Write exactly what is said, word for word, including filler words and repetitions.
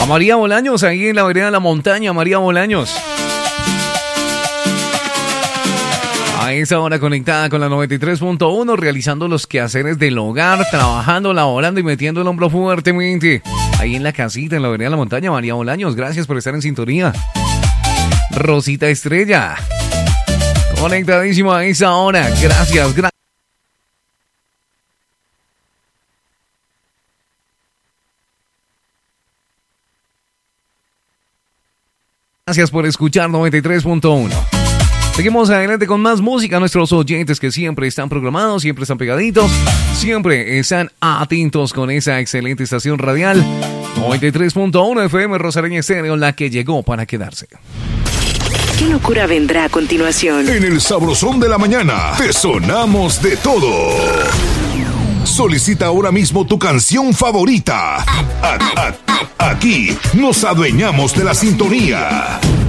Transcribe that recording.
A María Bolaños, ahí en la vereda de la montaña, María Bolaños. A esa hora conectada con la noventa y tres punto uno, realizando los quehaceres del hogar, trabajando, laborando y metiendo el hombro fuertemente. Ahí en la casita, en la vereda de la montaña, María Bolaños, gracias por estar en sintonía. Rosita Estrella, conectadísimo a esa hora, gracias, gracias. Gracias por escuchar noventa y tres punto uno. Seguimos adelante con más música. Nuestros oyentes que siempre están programados, siempre están pegaditos, siempre están atentos con esa excelente estación radial. noventa y tres punto uno F M Rosareña Estéreo, la que llegó para quedarse. ¿Qué locura vendrá a continuación? En el Sabrosón de la Mañana te sonamos de todo. Solicita ahora mismo tu canción favorita. A- a- a- aquí nos adueñamos de la sintonía.